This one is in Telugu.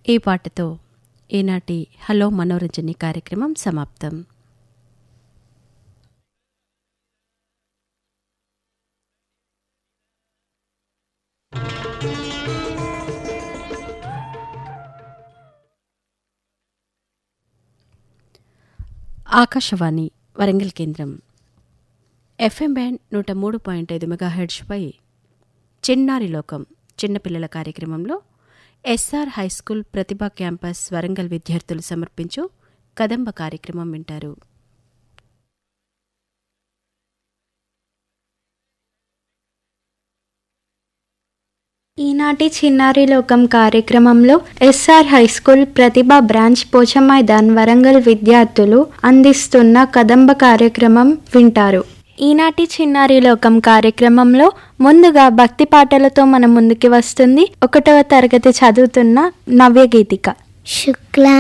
ఈ పాటతో ఈనాటి హలో మనోరంజని కార్యక్రమం సమాప్తం. ఆకాశవాణి వరంగల్ కేంద్రం FM బ్యాండ్ 103.5 మెగాహెర్ట్జ్పై చిన్నారి లోకం చిన్నపిల్లల కార్యక్రమంలో ఎస్ఆర్ హైస్కూల్ ప్రతిభా క్యాంపస్ వరంగల్ విద్యార్థులు సమర్పించు కదంబ కార్యక్రమం వింటారు. ఈనాటి చిన్నారి లోకం కార్యక్రమంలో ఎస్ఆర్ హైస్కూల్ ప్రతిభా బ్రాంచ్ పోచమైదాన్ వరంగల్ విద్యార్థులు అందిస్తున్న కదంబ కార్యక్రమం వింటారు. ఈనాటి చిన్నారి లోకం కార్యక్రమంలో ముందుగా భక్తి పాటలతో మన ముందుకి వస్తుంది 1వ తరగతి చదువుతున్న నవ్య గీతిక. శుక్లా